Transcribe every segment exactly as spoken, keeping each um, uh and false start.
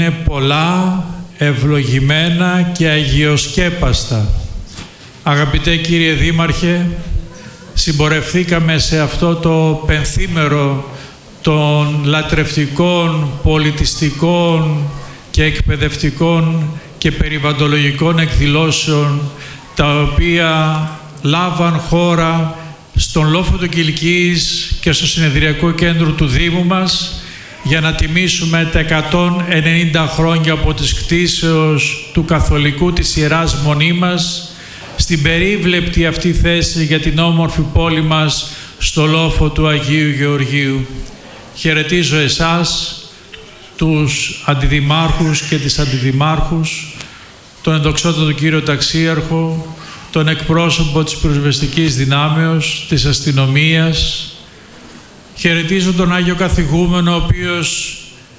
Είναι πολλά, ευλογημένα και αγιοσκέπαστα. Αγαπητέ κύριε Δήμαρχε, συμπορευθήκαμε σε αυτό το πενθήμερο των λατρευτικών, πολιτιστικών και εκπαιδευτικών και περιβαλλοντολογικών εκδηλώσεων, τα οποία λάβαν χώρα στον λόφο του Κιλκής και στο συνεδριακό κέντρο του Δήμου μας, για να τιμήσουμε τα εκατόν ενενήντα χρόνια από της κτήσεως του καθολικού της Ιεράς Μονίμας, στην περίβλεπτη αυτή θέση για την όμορφη πόλη μας στο λόφο του Αγίου Γεωργίου. Χαιρετίζω εσάς, τους αντιδημάρχους και τις αντιδημάρχους, τον ενδοξότατο κύριο ταξίαρχο, τον εκπρόσωπο της πυροσβεστικής δυνάμεως, της αστυνομίας. Χαιρετίζω τον Άγιο Καθηγούμενο, ο οποίος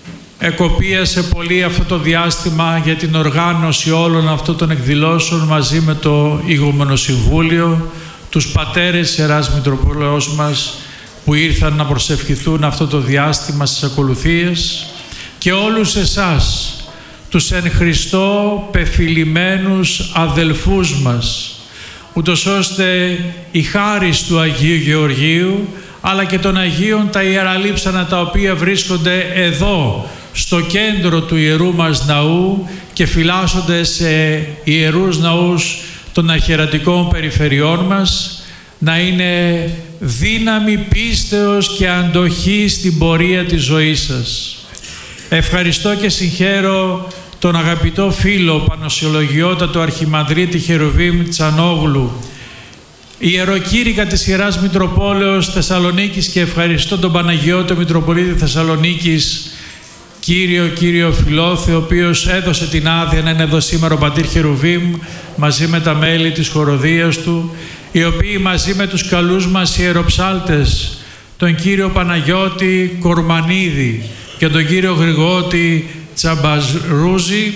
εκοπίασε πολύ αυτό το διάστημα για την οργάνωση όλων αυτών των εκδηλώσεων μαζί με το Ηγούμενο Συμβούλιο, τους πατέρες της Ιεράς Μητροπόλεως μας που ήρθαν να προσευχηθούν αυτό το διάστημα στις ακολουθίες, και όλους εσάς, τους εν Χριστώ πεφυλημένους αδελφούς μας, ούτως ώστε η χάρις του Αγίου Γεωργίου αλλά και των Αγίων τα ιεραλείψανα, τα οποία βρίσκονται εδώ στο κέντρο του ιερού μας ναού και φυλάσσονται σε ιερούς ναούς των αρχιερατικών περιφερειών μας, να είναι δύναμη πίστεως και αντοχή στην πορεία της ζωής σας. Ευχαριστώ και συγχαίρω τον αγαπητό φίλο Πανοσιολογιότατο Αρχιμανδρίτη Χερουβίμ Τσανόγλου, ιεροκήρυκα της Ιεράς Μητροπόλεως Θεσσαλονίκης, και ευχαριστώ τον Παναγιώτο Μητροπολίτη Θεσσαλονίκης, κύριο, κύριο Φιλόθε, ο οποίος έδωσε την άδεια να είναι εδώ σήμερα ο πατήρ Χερουβίμ μαζί με τα μέλη της χοροδίας του, οι οποίοι μαζί με τους καλούς μας ιεροψάλτες, τον κύριο Παναγιώτη Κορμανίδη και τον κύριο Γρηγότη Τσαμπαζρούζη,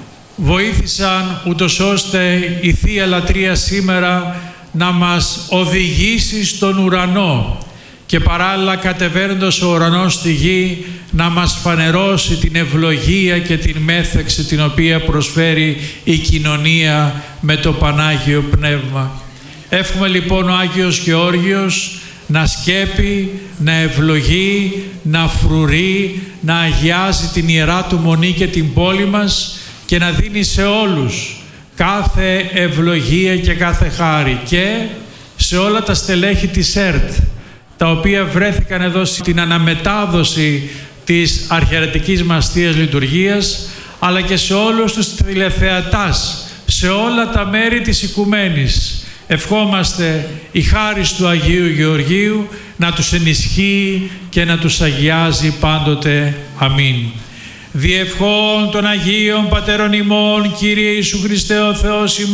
βοήθησαν ούτως ώστε η Θεία Λατρεία σήμερα να μας οδηγήσει στον ουρανό και παράλληλα, κατεβαίνοντας ο ουρανός στη γη, να μας φανερώσει την ευλογία και την μέθεξη την οποία προσφέρει η κοινωνία με το Πανάγιο Πνεύμα. Εύχομαι λοιπόν ο Άγιος Γεώργιος να σκέπει, να ευλογεί, να φρουρεί, να αγιάζει την Ιερά του Μονή και την πόλη μας και να δίνει σε όλους κάθε ευλογία και κάθε χάρη, και σε όλα τα στελέχη της ΕΡΤ, τα οποία βρέθηκαν εδώ στην αναμετάδοση της αρχιερατικής μας Θείας Λειτουργίας, αλλά και σε όλους τους τηλεθεατάς, σε όλα τα μέρη της οικουμένης. Ευχόμαστε η χάρις του Αγίου Γεωργίου να τους ενισχύει και να τους αγιάζει πάντοτε. Αμήν. Διευχών των Αγίων Πατέρων ημών, Κύριε Ιησού Χριστέ ο Θεός ημών,